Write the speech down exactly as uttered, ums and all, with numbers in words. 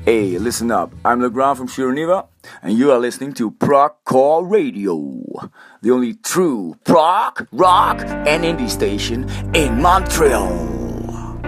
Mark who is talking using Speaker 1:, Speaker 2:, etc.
Speaker 1: Hey, listen up. I'm Legrand from Shironeva, and you are listening to Proc Call Radio, the only true prog, rock, and indie station in Montreal.